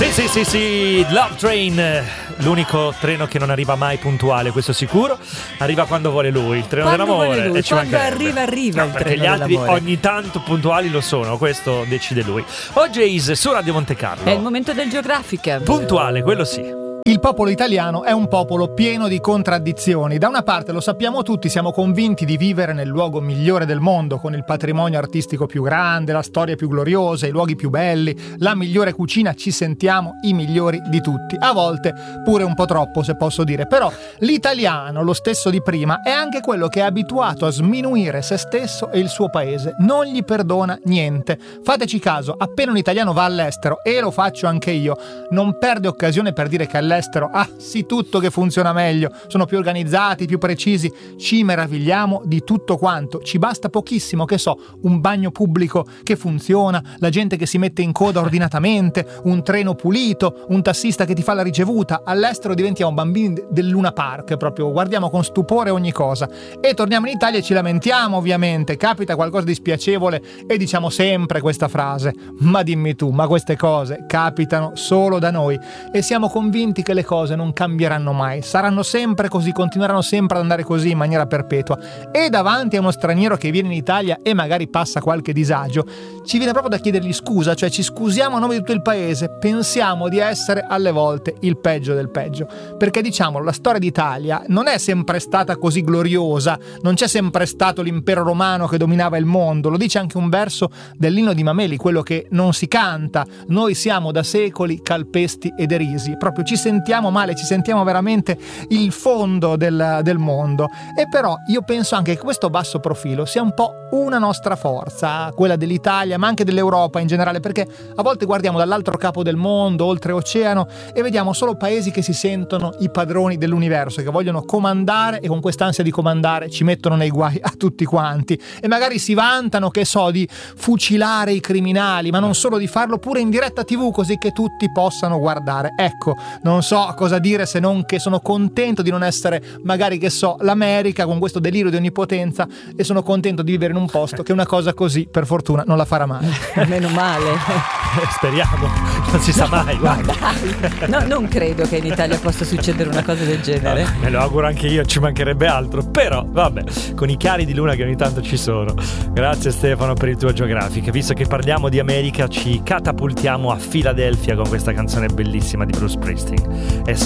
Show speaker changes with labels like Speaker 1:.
Speaker 1: Sì, Love Train, l'unico treno che non arriva mai puntuale, questo sicuro. Arriva quando vuole lui, il treno
Speaker 2: quando
Speaker 1: dell'amore.
Speaker 2: Lui,
Speaker 1: e ci
Speaker 2: quando
Speaker 1: mancherebbe.
Speaker 2: arriva il
Speaker 1: perché
Speaker 2: treno
Speaker 1: gli altri
Speaker 2: dell'amore.
Speaker 1: ogni tanto puntuali lo sono, questo decide lui. OJ's su Radio Monte Carlo.
Speaker 2: È il momento del Geographic.
Speaker 1: Puntuale, quello sì.
Speaker 3: Il popolo italiano è un popolo pieno di contraddizioni. Da una parte, lo sappiamo tutti, siamo convinti di vivere nel luogo migliore del mondo, con il patrimonio artistico più grande, la storia più gloriosa, i luoghi più belli, la migliore cucina, ci sentiamo i migliori di tutti. A volte pure un po' troppo, se posso dire. Però l'italiano, lo stesso di prima, è anche quello che è abituato a sminuire se stesso e il suo paese. Non gli perdona niente. Fateci caso, appena un italiano va all'estero, e lo faccio anche io, non perde occasione per dire che all'estero sì, tutto che funziona meglio, sono più organizzati, più precisi, ci meravigliamo di tutto quanto, ci basta pochissimo, che so, un bagno pubblico che funziona, la gente che si mette in coda ordinatamente, un treno pulito, un tassista che ti fa la ricevuta. All'estero diventiamo bambini del Luna Park, proprio guardiamo con stupore ogni cosa, e torniamo in Italia e ci lamentiamo, ovviamente, capita qualcosa di spiacevole e diciamo sempre questa frase: ma dimmi tu, ma queste cose capitano solo da noi, e siamo convinti che le cose non cambieranno mai, saranno sempre così, continueranno sempre ad andare così in maniera perpetua. E davanti a uno straniero che viene in Italia e magari passa qualche disagio, ci viene proprio da chiedergli scusa, cioè ci scusiamo a nome di tutto il paese, pensiamo di essere alle volte il peggio del peggio, perché diciamolo, la storia d'Italia non è sempre stata così gloriosa, non c'è sempre stato l'impero romano che dominava il mondo, lo dice anche un verso dell'inno di Mameli, quello che non si canta: noi siamo da secoli calpesti e derisi. Proprio ci sentiamo male, ci sentiamo veramente il fondo del mondo. E però io penso anche che questo basso profilo sia un po' una nostra forza, quella dell'Italia, ma anche dell'Europa in generale, perché a volte guardiamo dall'altro capo del mondo, oltreoceano, e vediamo solo paesi che si sentono i padroni dell'universo, che vogliono comandare, e con quest'ansia di comandare ci mettono nei guai a tutti quanti, e magari si vantano, che so, di fucilare i criminali, ma non solo, di farlo pure in diretta TV, così che tutti possano guardare. Ecco, non so cosa dire se non che sono contento di non essere magari, che so, l'America con questo delirio di onnipotenza, e sono contento di vivere in un posto che una cosa così per fortuna non la farà mai.
Speaker 2: Meno male.
Speaker 1: Speriamo, non si sa mai, guarda.
Speaker 2: No, non credo che in Italia possa succedere una cosa del genere.
Speaker 1: Me lo auguro anche io, ci mancherebbe altro, però vabbè, con i chiari di luna che ogni tanto ci sono. Grazie Stefano per il tuo Geographic. Visto che parliamo di America, ci catapultiamo a Filadelfia con questa canzone bellissima di Bruce Springsteen.